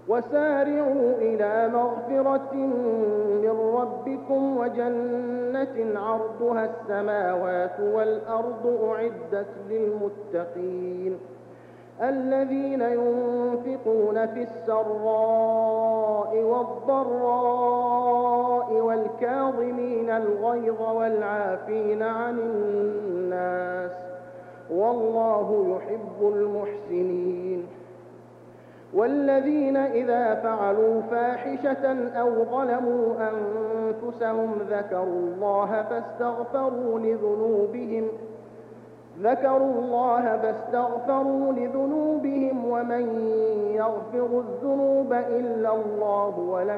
وسارعوا إلى مغفرة من ربكم وجنة عرضها السماوات والأرض أعدت للمتقين الذين ينفقون في السراء والضراء والكاظمين الغيظ والعافين عن الناس والله يحب المحسنين والذين إذا فعلوا فاحشة أو ظلموا أنفسهم ذكروا الله فاستغفروا لذنوبهم ومن يغفر الذنوب إلا الله